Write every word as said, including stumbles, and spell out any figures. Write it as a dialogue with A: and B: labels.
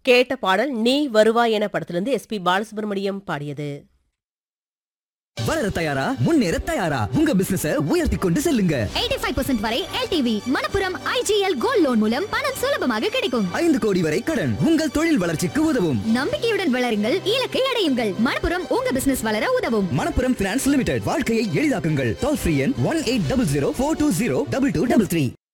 A: கேட்ட பாடல் நீ வருவாய் என படத்திலிருந்து எஸ் பி பாலசுப்ரமணியம் பாடியது.
B: வளர தயாரா முன்னேற தயாரா உங்க பிசினஸ உயர்த்தி கொண்டு செல்லுங்க.
C: எண்பத்தி ஐந்து சதவீதம் வரை L T V Manappuram I G L gold loan மூலம் பணம் சுலபமாக கிடைக்கும்.
B: ஐந்து கோடி வரை கடன் உங்கள் தொழில் வளர்ச்சிக்கு உதவும்.
C: நம்பிக்கையுடன் வளருங்கள், இலக்கை அடையுங்கள். மணப்புரம் உங்க பிசினஸ் வளர உதவும்.
B: மணப்புரம் பினான்ஸ் லிமிடெட், வாழ்க்கையை எளிதாக்குங்கள். டோல் ஃப்ரீ எண் one eight double zero four two zero double two double three.